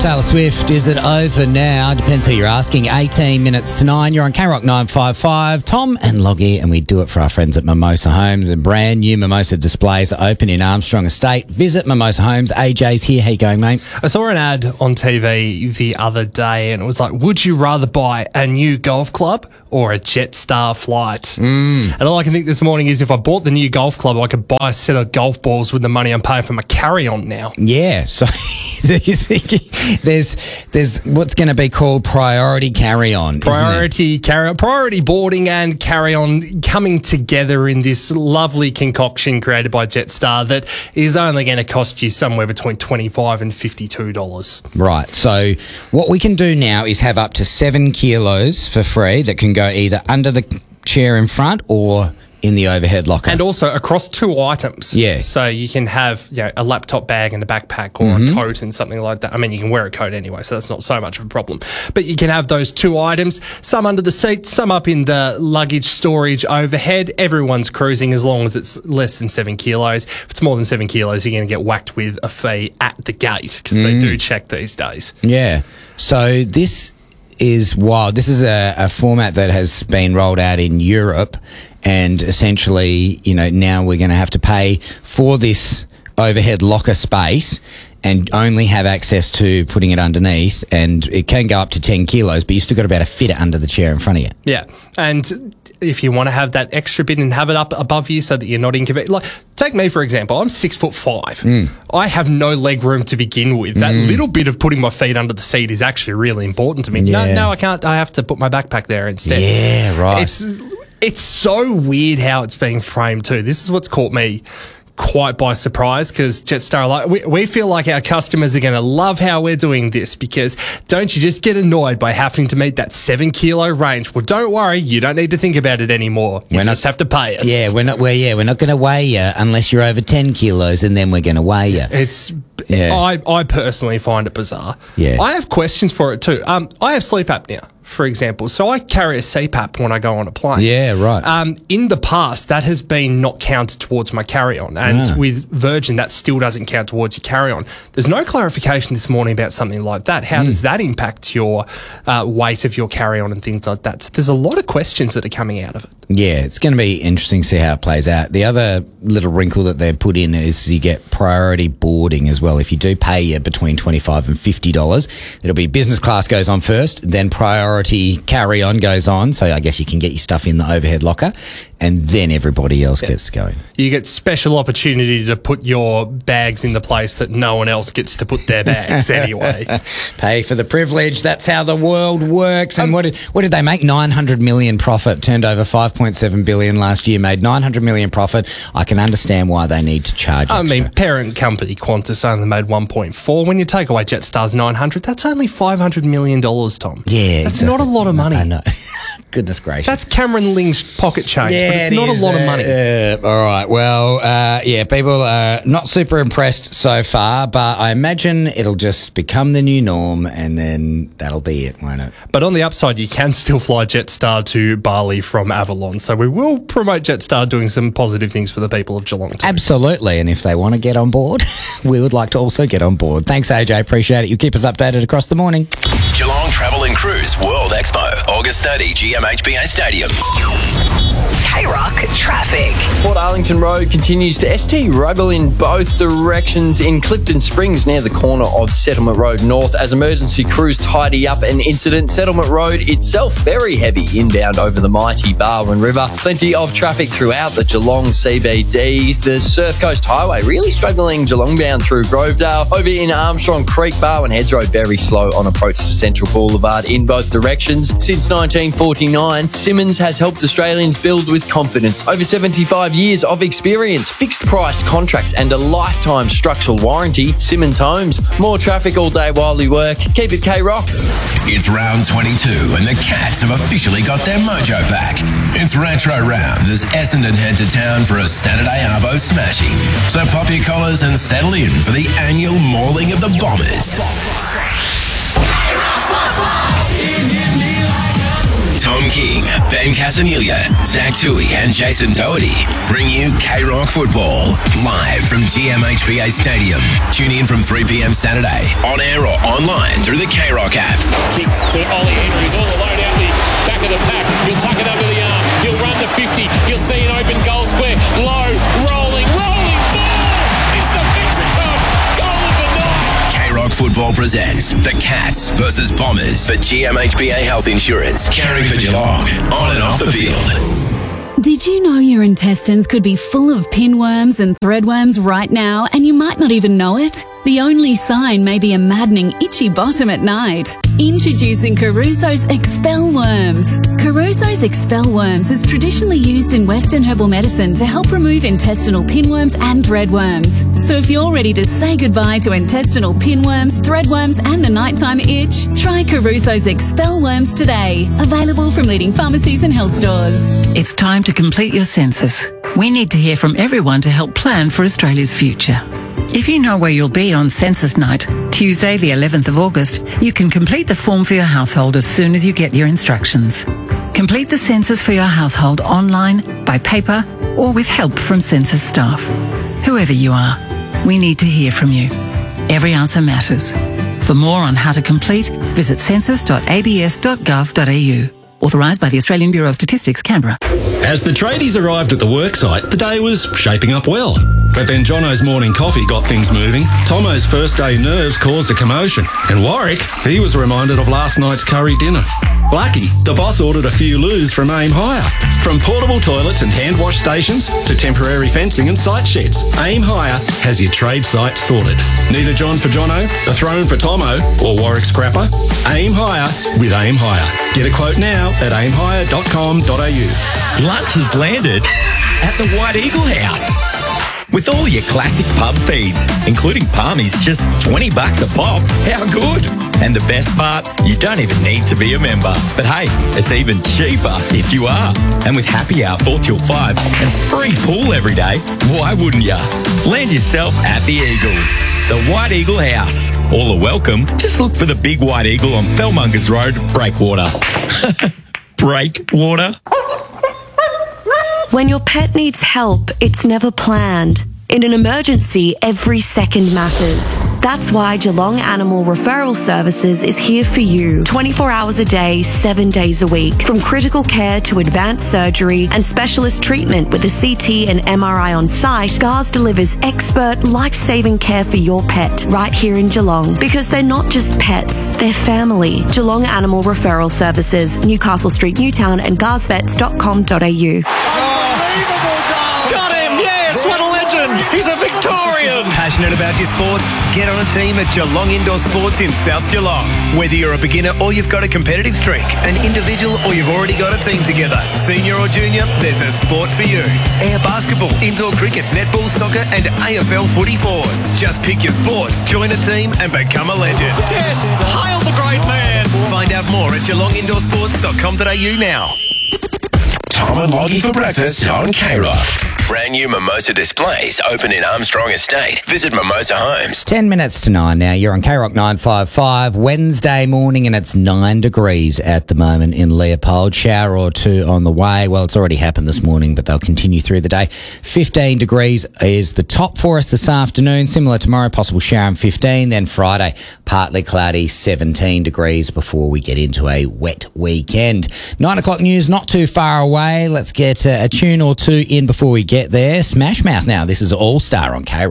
Taylor Swift, is it over now? Depends who you're asking. 18 minutes to 9. You're on K-Rock 955. Tom and Loggy, and we do it for our friends at Mimosa Homes. The brand new Mimosa displays are open in Armstrong Estate. Visit Mimosa Homes. AJ's here. How you going, mate? I saw an ad on TV the other day, and it was like, would you rather buy a new golf club or a Jetstar flight? And all I can think this morning is if I bought the new golf club, I could buy a set of golf balls with the money I'm paying for my carry-on now. Yeah, so there's what's going to be called priority carry-on. Priority carry-on, priority boarding and carry-on coming together in this lovely concoction created by Jetstar that is only going to cost you somewhere between $25 and $52. Right, so what we can do now is have up to 7 kilos for free that can go either under the chair in front or in the overhead locker. And also across 2 items. Yeah. So you can have a laptop bag and a backpack or a coat and something like that. I mean, you can wear a coat anyway, so that's not so much of a problem. But you can have those 2 items, some under the seat, some up in the luggage storage overhead. Everyone's cruising as long as it's less than 7 kilos. If it's more than 7 kilos, you're going to get whacked with a fee at the gate because they do check these days. Yeah. So this is wild. This is a format that has been rolled out in Europe, and essentially, now we're going to have to pay for this overhead locker space and only have access to putting it underneath, and it can go up to 10 kilos, but you still got to be able to fit it under the chair in front of you. Yeah. And if you want to have that extra bit and have it up above you so that you're not inconvenient. Like, take me, for example. I'm 6'5". I have no leg room to begin with. That little bit of putting my feet under the seat is actually really important to me. Yeah. No, I can't. I have to put my backpack there instead. Yeah, right. It's so weird how it's being framed too. This is what's caught me quite by surprise, because Jetstar, we feel like our customers are going to love how we're doing this, because don't you just get annoyed by having to meet that 7 kilo range? Well, don't worry, you don't need to think about it anymore. You just have to pay us. Yeah, we're not going to weigh you unless you're over 10 kilos, and then we're going to weigh you. I personally find it bizarre. Yeah. I have questions for it too. I have sleep apnea, for example, so I carry a CPAP when I go on a plane. Yeah, right. In the past, that has been not counted towards my carry-on, and with Virgin, that still doesn't count towards your carry-on. There's no clarification this morning about something like that. How does that impact your weight of your carry-on and things like that? So there's a lot of questions that are coming out of it. Yeah, it's going to be interesting to see how it plays out. The other little wrinkle that they've put in is you get priority boarding as well. If you do pay you between $25 and $50, it'll be business class goes on first, then priority carry-on goes on. So I guess you can get your stuff in the overhead locker, and then everybody else gets going. You get special opportunity to put your bags in the place that no one else gets to put their bags anyway. Pay for the privilege. That's how the world works. And what did they make? 900 million profit. Turned over 5.7 billion last year. Made 900 million profit. I can understand why they need to charge extra. I mean, parent company Qantas only made 1.4. When you take away Jetstar's 900, that's only $500 million, Tom. Yeah, that's not a lot of money. I know. Goodness gracious. That's Cameron Ling's pocket change, but it's not a lot of money. All right. Well, people are not super impressed so far, but I imagine it'll just become the new norm, and then that'll be it, won't it? But on the upside, you can still fly Jetstar to Bali from Avalon, so we will promote Jetstar doing some positive things for the people of Geelong too. Absolutely, and if they want to get on board, we would like to also get on board. Thanks, AJ. Appreciate it. You keep us updated across the morning. Geelong Travel and Cruise World Expo, August 30, GMHBA Stadium. K-Rock traffic. Port Arlington Road continues to ST ruggle in both directions in Clifton Springs near the corner of Settlement Road North as emergency crews tidy up an incident. Settlement Road itself very heavy inbound over the mighty Barwon River. Plenty of traffic throughout the Geelong CBD. The Surf Coast Highway really struggling Geelong bound through Grovedale. Over in Armstrong Creek, Barwon Heads Road very slow on approach to Central Boulevard in both directions. Since 1949, Simmons has helped Australians build with confidence. Over 75 years of experience, fixed price contracts and a lifetime structural warranty. Simmons Homes. More traffic all day while you work. Keep it K-Rock. It's round 22 and the Cats have officially got their mojo back. It's Retro Round as Essendon head to town for a Saturday Arvo smashing. So pop your collars and settle in for the annual mauling of the Bombers. Tom King, Ben Casanilla, Zach Tui and Jason Doherty bring you K-Rock Football live from GMHBA Stadium. Tune in from 3 p.m. Saturday, on air or online through the K-Rock app. Kicks to Ollie Henrys all the way down the back of the pack. He'll tuck it under the arm. He'll run to 50. You'll see an open goal square. Low, rolling ball. It's the Metricon goal of the night. K-Rock Football presents the Cats versus Bombers for GMHBA Health Insurance. Caring for Geelong, on and off the field. Did you know your intestines could be full of pinworms and threadworms right now, and you might not even know it? The only sign may be a maddening itchy bottom at night. Introducing Caruso's Expel Worms. Caruso's Expel Worms is traditionally used in Western herbal medicine to help remove intestinal pinworms and threadworms. So if you're ready to say goodbye to intestinal pinworms, threadworms and the nighttime itch, try Caruso's Expel Worms today. Available from leading pharmacies and health stores. It's time to complete your census. We need to hear from everyone to help plan for Australia's future. If you know where you'll be on Census Night, Tuesday the 11th of August, you can complete the form for your household as soon as you get your instructions. Complete the census for your household online, by paper, or with help from census staff. Whoever you are, we need to hear from you. Every answer matters. For more on how to complete, visit census.abs.gov.au. Authorised by the Australian Bureau of Statistics, Canberra. As the tradies arrived at the worksite, the day was shaping up well. But then Jono's morning coffee got things moving, Tomo's first day nerves caused a commotion, and Warwick, he was reminded of last night's curry dinner. Blackie, the boss ordered a few loos from Aim Higher. From portable toilets and hand wash stations to temporary fencing and site sheds, Aim Higher has your trade site sorted. Need a John for Jono, a throne for Tomo, or Warwick Scrapper? Aim Higher with Aim Higher. Get a quote now at aimhigher.com.au. Lunch has landed at the White Eagle House. With all your classic pub feeds, including palmies, just $20 a pop. How good? And the best part, you don't even need to be a member. But hey, it's even cheaper if you are. And with happy hour 4 till 5 and free pool every day, why wouldn't you? Land yourself at the Eagle. The White Eagle House. All are welcome. Just look for the big White Eagle on Fellmongers Road, Breakwater. Breakwater? When your pet needs help, it's never planned. In an emergency, every second matters. That's why Geelong Animal Referral Services is here for you 24 hours a day, 7 days a week. From critical care to advanced surgery and specialist treatment with a CT and MRI on site, GARS delivers expert, life-saving care for your pet right here in Geelong. Because they're not just pets, they're family. Geelong Animal Referral Services, Newcastle Street, Newtown and garsvets.com.au. Got him, yes, what a legend. He's a Victorian. Passionate about your sport? Get on a team at Geelong Indoor Sports in South Geelong. Whether you're a beginner or you've got a competitive streak, an individual or you've already got a team together, senior or junior, there's a sport for you. Air basketball, indoor cricket, netball, soccer and AFL footy fours. Just pick your sport, join a team and become a legend. Yes, hail the great man. Find out more at geelongindorsports.com.au now. Tom and Loggy for breakfast on K-Rock. Brand new Mimosa displays open in Armstrong Estate. Visit Mimosa Homes. 10 minutes to 9 now. You're on K-Rock 955. Wednesday morning and it's 9 degrees at the moment in Leopold. Shower or two on the way. Well, it's already happened this morning, but they'll continue through the day. 15 degrees is the top for us this afternoon. Similar tomorrow, possible shower and 15. Then Friday, partly cloudy, 17 degrees before we get into a wet weekend. 9 o'clock news, not too far away. Let's get a tune or two in before we get there. Smash Mouth now. This is All Star on K-Rock.